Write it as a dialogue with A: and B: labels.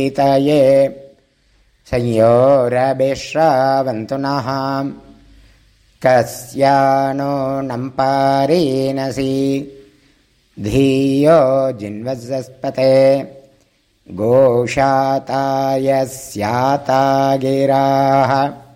A: ीतये संयोरभिश्रावन्तु नः कस्यानो नम्पारीनसि धियो जिन्वस्पते गोशाताय स्याता गिराः